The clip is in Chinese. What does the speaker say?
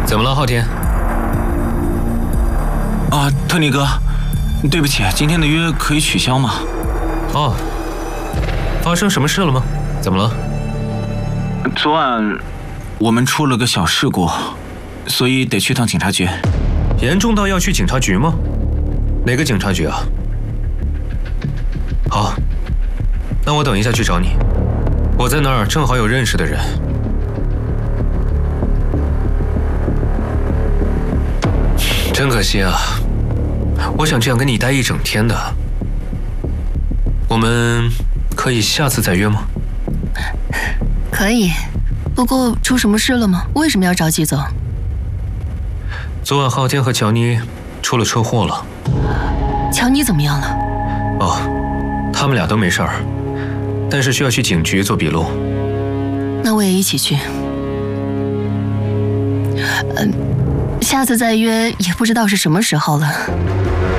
怎么了，昊天？ 啊，特尼哥，对不起，今天的约可以取消吗？ 哦，发生什么事了吗？怎么了？ 昨晚我们出了个小事故，所以得去趟警察局。 严重到要去警察局吗？哪个警察局啊？好，那我等一下去找你。我在那儿正好有认识的人。真可惜啊，我想这样跟你待一整天的。我们可以下次再约吗？ 可以，不过出什么事了吗？为什么要着急走？ 昨晚昊天和乔妮出了车祸了。 乔妮怎么样了？ 哦，他们俩都没事儿，但是需要去警局做笔录。 那我也一起去。下次再约也不知道是什么时候了。